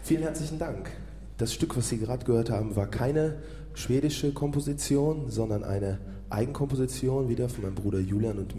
Vielen herzlichen Dank. Das Stück, was Sie gerade gehört haben, war keine schwedische Komposition, sondern eine Eigenkomposition, wieder von meinem Bruder Julian und